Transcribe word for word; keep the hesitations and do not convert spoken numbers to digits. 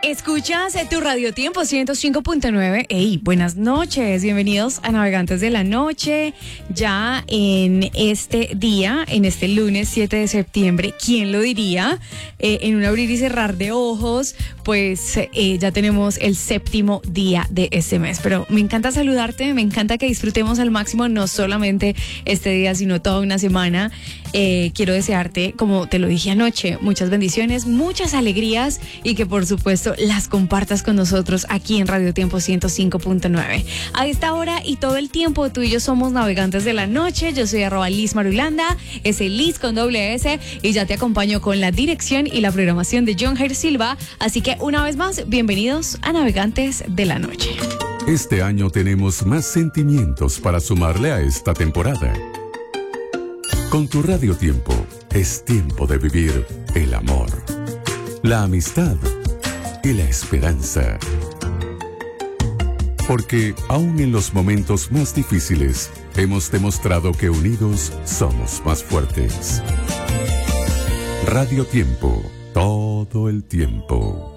Escuchas tu Radio Tiempo ciento cinco punto nueve. Hey, buenas noches, bienvenidos a Navegantes de la Noche. Ya en este día, en este lunes siete de septiembre, ¿quién lo diría? Eh, en un abrir y cerrar de ojos, pues eh, ya tenemos el séptimo día de este mes. Pero me encanta saludarte, me encanta que disfrutemos al máximo no solamente este día, sino toda una semana. Eh, quiero desearte, como te lo dije anoche, muchas bendiciones, muchas alegrías y que por supuesto las compartas con nosotros aquí en Radio Tiempo ciento cinco punto nueve. A esta hora y todo el tiempo tú y yo somos Navegantes de la Noche. Yo soy arroba Liz Marulanda, es el Liz con doble S, y ya te acompaño con la dirección y la programación de John Jair Silva. Así que una vez más, bienvenidos a Navegantes de la Noche. Este año tenemos más sentimientos para sumarle a esta temporada. Con tu Radio Tiempo es tiempo de vivir el amor, la amistad y la esperanza. Porque aún en los momentos más difíciles, hemos demostrado que unidos somos más fuertes. Radio Tiempo, todo el tiempo.